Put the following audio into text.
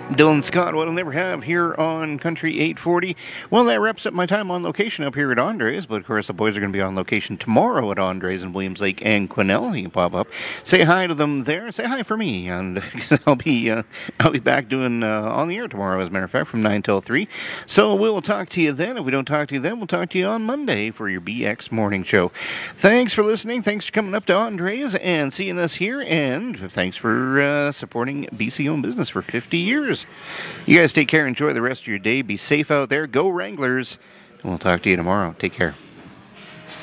Dylan Scott, what I'll never have here on Country 840. Well, that wraps up my time on location up here at Andres, but of course the boys are going to be on location tomorrow at Andres in Williams Lake and Quesnel. You can pop up, say hi to them there, say hi for me, and I'll be back doing on the air tomorrow, as a matter of fact, from 9 till 3. So we'll talk to you then. If we don't talk to you then, we'll talk to you on Monday for your BX Morning Show. Thanks for listening. Thanks for coming up to Andres and seeing us here, and thanks for supporting BC-owned business for 50 years. You guys take care. Enjoy the rest of your day. Be safe out there. Go Wranglers. And we'll talk to you tomorrow. Take care.